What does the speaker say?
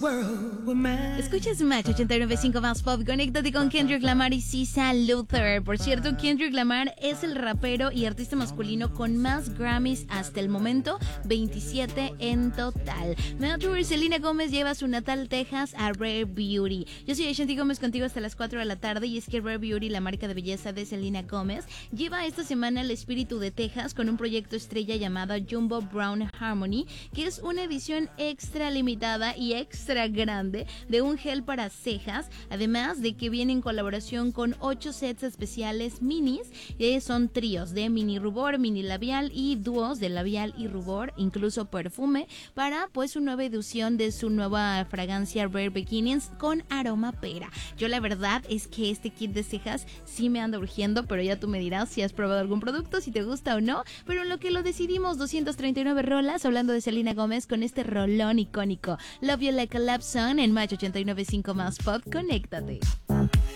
Escuchas Match 89.5 más pop. Conéctate con Kendrick Lamar y Cisa Luther. Por cierto, Kendrick Lamar es el rapero y artista masculino con más Grammys hasta el momento, 27 en total. Metro y Selena Gómez lleva su natal Texas a Rare Beauty. Yo soy Ashanti Gómez contigo hasta las 4 de la tarde y es que Rare Beauty, la marca de belleza de Selena Gómez, lleva esta semana el espíritu de Texas con un proyecto estrella llamado Jumbo Brown Harmony, que es una edición extra limitada y extra grande de un gel para cejas, además de que viene en colaboración con 8 sets especiales minis, que son tríos de mini rubor, mini labial y dúos de labial y rubor, incluso perfume, para pues una nueva edición de su nueva fragancia Rare Beginnings con aroma pera. Yo la verdad es que este kit de cejas sí me anda urgiendo, pero ya tú me dirás si has probado algún producto, si te gusta o no, pero en lo que lo decidimos, 239 rolas hablando de Selena Gómez con este rolón icónico Love You Like a Love Song en Match 89.5 más pop. Conéctate.